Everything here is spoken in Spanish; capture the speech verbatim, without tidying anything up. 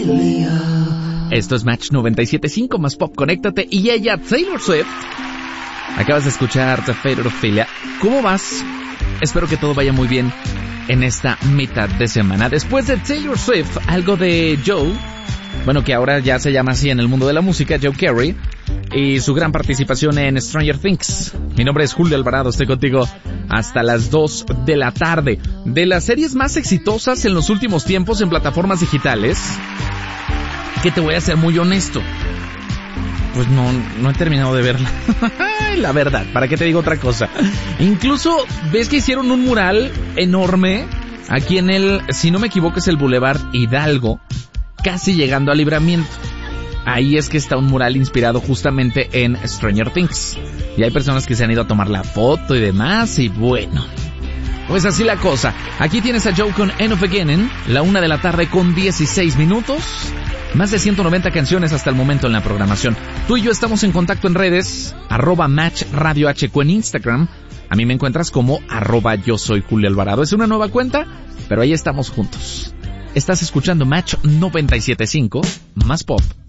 Esto es Match noventa y siete punto cinco más Pop, conéctate. Y ella, Taylor Swift. Acabas de escuchar The Fate of Ophelia. ¿Cómo vas? Espero que todo vaya muy bien en esta mitad de semana. Después de Taylor Swift, algo de Joe, bueno, que ahora ya se llama así en el mundo de la música, Joe Carey, y su gran participación en Stranger Things. Mi nombre es Julio Alvarado, estoy contigo hasta las dos de la tarde. De las series más exitosas en los últimos tiempos en plataformas digitales, que te voy a ser muy honesto, pues no, no he terminado de verla. La verdad, ¿para qué te digo otra cosa? Incluso, ves que hicieron un mural enorme aquí en el, si no me equivoco, es el Boulevard Hidalgo, casi llegando a Libramiento. Ahí es que está un mural inspirado justamente en Stranger Things. Y hay personas que se han ido a tomar la foto y demás, y bueno, pues así la cosa. Aquí tienes a Joe con End of Beginning, la una de la tarde con dieciséis minutos. Más de ciento noventa canciones hasta el momento en la programación. Tú y yo estamos en contacto en redes, arroba Match Radio H Q en Instagram. A mí me encuentras como arroba yo soy Julio Alvarado. Es una nueva cuenta, pero ahí estamos juntos. Estás escuchando Match noventa y siete punto cinco, más Pop.